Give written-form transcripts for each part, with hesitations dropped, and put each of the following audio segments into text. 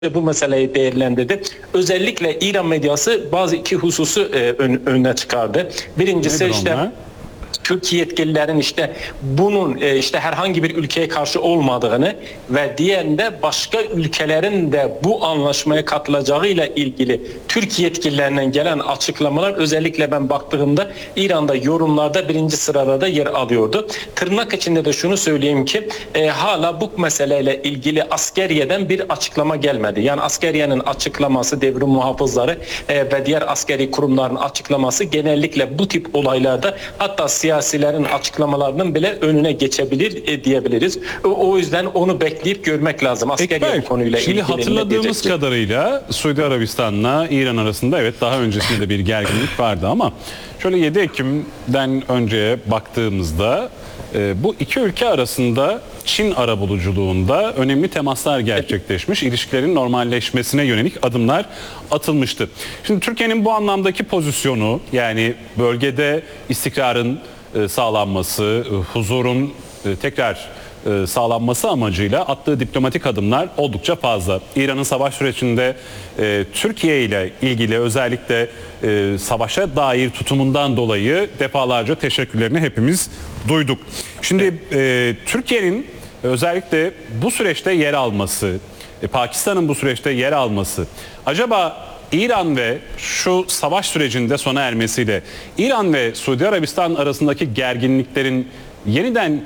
bu meseleyi değerlendirdi. Özellikle İran medyası bazı iki hususu önüne çıkardı. Birincisi Nedir işte onlar? Türkiye yetkililerin işte bunun işte herhangi bir ülkeye karşı olmadığını ve diğerinde başka ülkelerin de bu anlaşmaya katılacağıyla ilgili Türkiye yetkililerinden gelen açıklamalar, özellikle ben baktığımda İran'da yorumlarda birinci sırada da yer alıyordu. Tırnak içinde de şunu söyleyeyim ki hala bu meseleyle ilgili askeriyeden bir açıklama gelmedi. Yani askeriyenin açıklaması, devrim muhafızları ve diğer askeri kurumların açıklaması genellikle bu tip olaylarda, hatta siyasilerin açıklamalarının bile önüne geçebilir diyebiliriz. O yüzden onu bekleyip görmek lazım. Askeri konuyla ilgili. Şimdi hatırladığımız kadarıyla Suudi Arabistan'la İran arasında evet daha öncesinde de bir gerginlik vardı ama şöyle 7 Ekim'den önceye baktığımızda bu iki ülke arasında Çin arabuluculuğunda önemli temaslar gerçekleşmiş, ilişkilerin normalleşmesine yönelik adımlar atılmıştı. Şimdi Türkiye'nin bu anlamdaki pozisyonu, yani bölgede istikrarın sağlanması, huzurun tekrar sağlanması amacıyla attığı diplomatik adımlar oldukça fazla. İran'ın savaş sürecinde Türkiye ile ilgili özellikle savaşa dair tutumundan dolayı defalarca teşekkürlerini hepimiz duyduk. Şimdi Türkiye'nin özellikle bu süreçte yer alması, Pakistan'ın bu süreçte yer alması, acaba İran ve şu savaş sürecinde sona ermesiyle İran ve Suudi Arabistan arasındaki gerginliklerin yeniden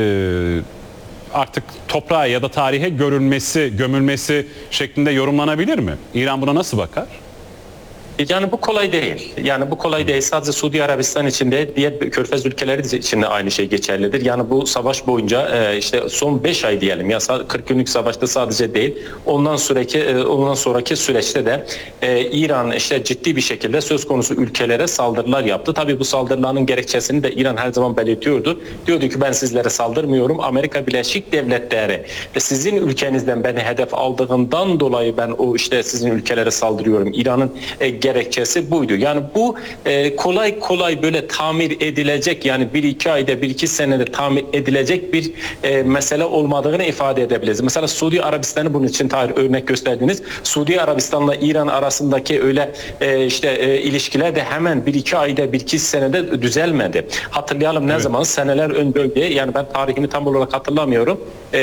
artık toprağa ya da tarihe gömülmesi şeklinde yorumlanabilir mi? İran buna nasıl bakar? Yani bu kolay değil. Yani bu kolay değil. Sadece Suudi Arabistan için de diğer Körfez ülkeleri için de aynı şey geçerlidir. Yani bu savaş boyunca işte son 5 ay diyelim ya, 40 günlük savaşta sadece değil. Ondan sonraki süreçte de İran işte ciddi bir şekilde söz konusu ülkelere saldırılar yaptı. Tabii bu saldırıların gerekçesini de İran her zaman belirtiyordu. Diyordu ki ben sizlere saldırmıyorum. Amerika Birleşik Devletleri sizin ülkenizden beni hedef aldığından dolayı ben o işte sizin ülkelere saldırıyorum. İran'ın gerekçesi buydu. Yani bu kolay kolay böyle tamir edilecek, yani 1-2 ayda 1-2 senede tamir edilecek bir mesele olmadığını ifade edebiliriz. Mesela Suudi Arabistan'ı bunun için örnek gösterdiniz. Suudi Arabistan'la İran arasındaki öyle ilişkiler de hemen 1-2 ayda 1-2 senede düzelmedi. Hatırlayalım ne zaman, seneler önce, yani ben tarihini tam olarak hatırlamıyorum.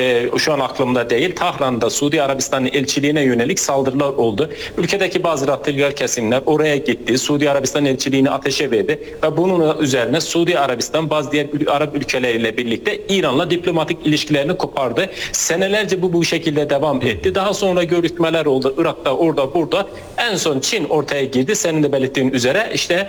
Şu an aklımda değil. Tahran'da Suudi Arabistan'ın elçiliğine yönelik saldırılar oldu. Ülkedeki bazı radikal kesimler oraya gitti. Suudi Arabistan elçiliğini ateşe verdi ve bunun üzerine Suudi Arabistan bazı diğer Arap ülkeleriyle birlikte İran'la diplomatik ilişkilerini kopardı. Senelerce bu şekilde devam etti. Daha sonra görüşmeler oldu. Irak'ta, orada, burada. En son Çin ortaya girdi. Senin de belirttiğin üzere işte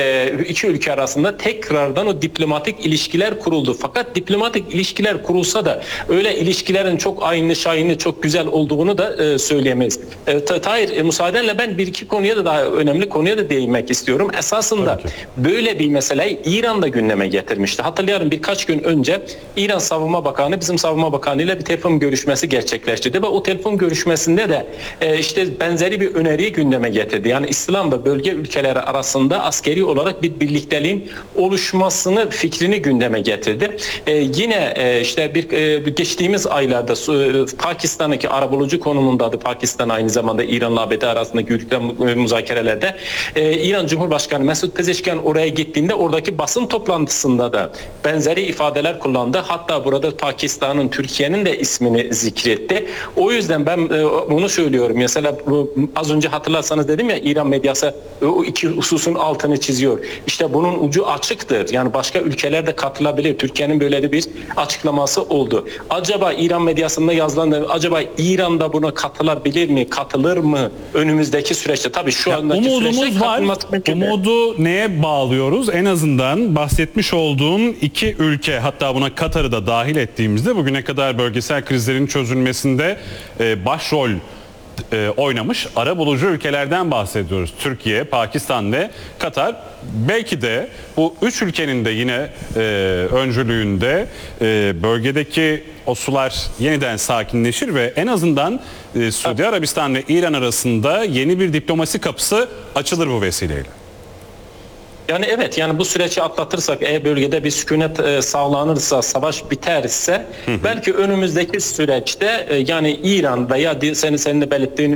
iki ülke arasında tekrardan o diplomatik ilişkiler kuruldu. Fakat diplomatik ilişkiler kurulsa da öyle ilişkilerin çok aynı şahini, çok güzel olduğunu da söyleyemeyiz. Tahir, müsaadenle ben bir iki konuya da, daha önemli konuya da değinmek istiyorum. Esasında böyle bir meseleyi İran da gündeme getirmişti. Hatırlayalım, birkaç gün önce İran Savunma Bakanı bizim Savunma Bakanı ile bir telefon görüşmesi gerçekleştirdi ve o telefon görüşmesinde de işte benzeri bir öneriyi gündeme getirdi. Yani İslam ve bölge ülkeleri arasında askeri olarak bir birlikteliğin oluşmasını, fikrini gündeme getirdi. Yine işte geçtiğimiz aylarda Pakistan'daki arabulucu konumundaydı. Pakistan aynı zamanda İran'la ABD arasındaki yürütülen müzakerelerde İran Cumhurbaşkanı Mesut Pezeşkian oraya gittiğinde oradaki basın toplantısında da benzeri ifadeler kullandı. Hatta burada Pakistan'ın, Türkiye'nin de ismini zikretti. O yüzden ben bunu söylüyorum. Mesela az önce hatırlarsanız dedim ya, İran medyası o iki hususun altını çiziyor. İşte bunun ucu açıktır. Yani başka ülkeler de katılabilir. Türkiye'nin böyle bir açıklaması oldu. Acaba İran medyasında yazılan, acaba İran'da buna katılabilir mi? Katılır mı önümüzdeki süreçte? Tabii şu andaki umudumuz var. Umudu neye bağlıyoruz? En azından bahsetmiş olduğun iki ülke, hatta buna Katar'ı da dahil ettiğimizde bugüne kadar bölgesel krizlerin çözülmesinde başrol oynamış arabulucu ülkelerden bahsediyoruz. Türkiye, Pakistan ve Katar. Belki de bu üç ülkenin de yine öncülüğünde bölgedeki o sular yeniden sakinleşir ve en azından Suudi Arabistan ve İran arasında yeni bir diplomasi kapısı açılır bu vesileyle. Yani evet, yani bu süreci atlatırsak, bölgede bir sükunet sağlanırsa, savaş biterse belki önümüzdeki süreçte yani İran veya senin de belirttiğin